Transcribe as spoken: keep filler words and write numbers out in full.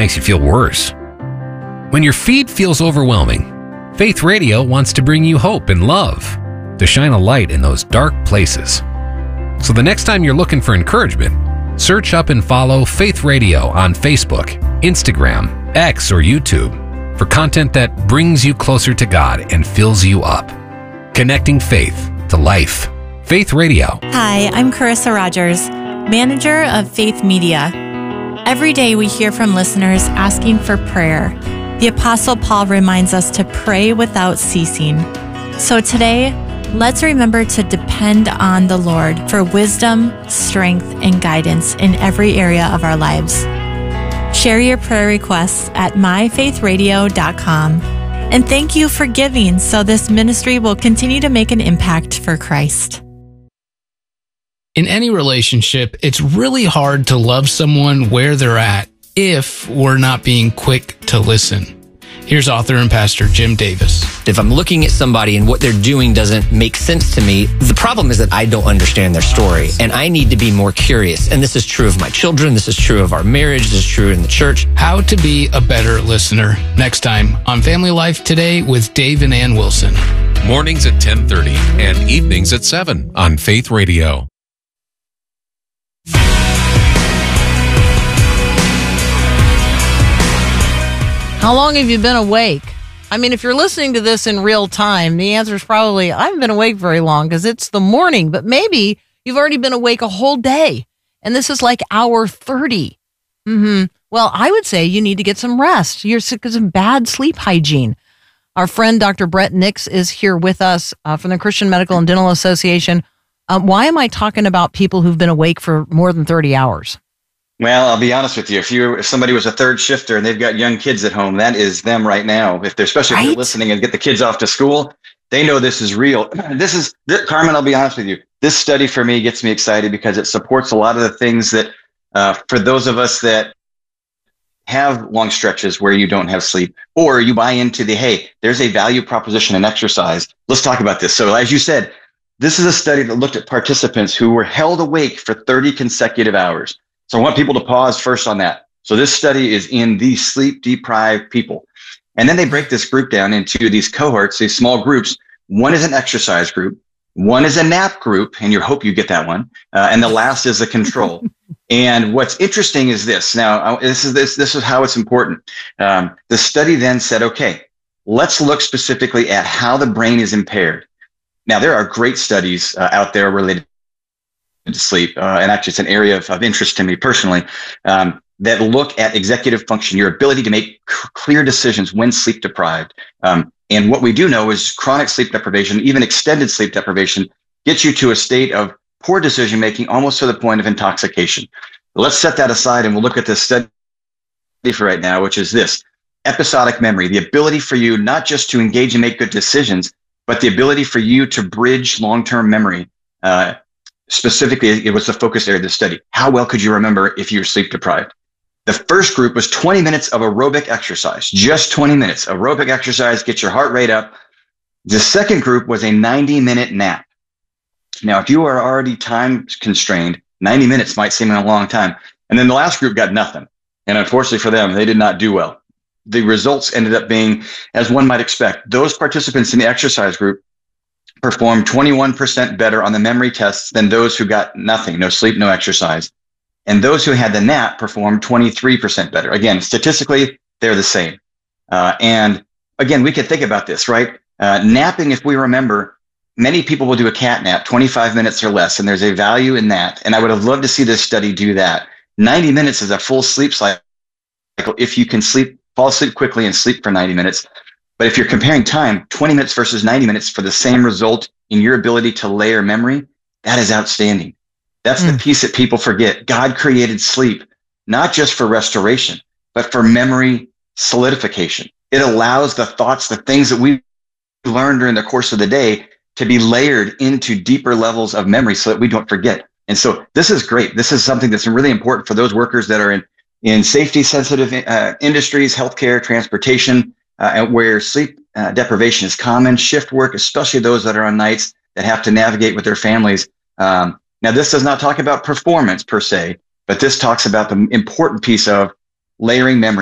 makes you feel worse. When your feed feels overwhelming, Faith Radio wants to bring you hope and love, to shine a light in those dark places. So the next time you're looking for encouragement, search up and follow Faith Radio on Facebook, Instagram, X, or YouTube for content that brings you closer to God and fills you up. Connecting faith to life. Faith Radio. Hi, I'm Carissa Rogers, manager of Faith Media. Every day we hear from listeners asking for prayer. The Apostle Paul reminds us to pray without ceasing. So today, let's remember to depend on the Lord for wisdom, strength, and guidance in every area of our lives. Share your prayer requests at my faith radio dot com. And thank you for giving so this ministry will continue to make an impact for Christ. In any relationship, it's really hard to love someone where they're at if we're not being quick to listen. Here's author and pastor Jim Davis. If I'm looking at somebody and what they're doing doesn't make sense to me, the problem is that I don't understand their story, and I need to be more curious. And this is true of my children. This is true of our marriage. This is true in the church. How to be a better listener. Next time on Family Life Today with Dave and Ann Wilson. Mornings at ten thirty and evenings at seven on Faith Radio. How long have you been awake? I mean, if you're listening to this in real time, the answer is probably, I haven't been awake very long because it's the morning, but maybe you've already been awake a whole day. And this is like hour thirty. Mm-hmm. Well, I would say you need to get some rest. You're sick of some bad sleep hygiene. Our friend, Doctor Brett Nix, is here with us uh, from the Christian Medical and Dental Association. Um, why am I talking about people who've been awake for more than thirty hours? Well, I'll be honest with you. If you if somebody was a third shifter and they've got young kids at home, that is them right now. If they're especially right? if they're listening and get the kids off to school, they know this is real. This is this, Carmen. I'll be honest with you. This study for me gets me excited because it supports a lot of the things that uh, for those of us that have long stretches where you don't have sleep, or you buy into the hey, there's a value proposition in exercise. Let's talk about this. So, as you said, this is a study that looked at participants who were held awake for thirty consecutive hours. So I want people to pause first on that. So this study is in these sleep-deprived people. And then they break this group down into these cohorts, these small groups. One is an exercise group. One is a nap group, and you hope you get that one. Uh, and the last is a control. And what's interesting is this. Now, this is this, this is how it's important. Um, the study then said, okay, let's look specifically at how the brain is impaired. Now, there are great studies uh, out there related to sleep, uh, and actually it's an area of, of interest to me personally, um, that look at executive function, your ability to make c- clear decisions when sleep deprived. Um, and what we do know is chronic sleep deprivation, even extended sleep deprivation, gets you to a state of poor decision making, almost to the point of intoxication. Let's set that aside and we'll look at this study for right now, which is this: episodic memory, the ability for you not just to engage and make good decisions, but the ability for you to bridge long-term memory. Uh, Specifically, it was the focus area of the study. How well could you remember if you were sleep deprived? The first group was twenty minutes of aerobic exercise, just twenty minutes. Aerobic exercise, get your heart rate up. The second group was a ninety minute nap. Now, if you are already time constrained, ninety minutes might seem a long time. And then the last group got nothing. And unfortunately for them, they did not do well. The results ended up being, as one might expect, those participants in the exercise group performed twenty-one percent better on the memory tests than those who got nothing, no sleep, no exercise. And those who had the nap performed twenty-three percent better. Again, statistically, they're the same. Uh, and again, we could think about this, right? Uh, napping, if we remember, many people will do a cat nap, twenty-five minutes or less, and there's a value in that. And I would have loved to see this study do that. ninety minutes is a full sleep cycle if you can sleep, fall asleep quickly and sleep for ninety minutes. But if you're comparing time, twenty minutes versus ninety minutes for the same result in your ability to layer memory, that is outstanding. That's mm. the piece that people forget. God created sleep, not just for restoration, but for memory solidification. It allows the thoughts, the things that we learned during the course of the day to be layered into deeper levels of memory so that we don't forget. And so this is great. This is something that's really important for those workers that are in, in safety sensitive uh, industries, healthcare, transportation, Uh, and where sleep uh, deprivation is common, shift work, especially those that are on nights that have to navigate with their families. Um, now, this does not talk about performance per se, but this talks about the important piece of layering memory.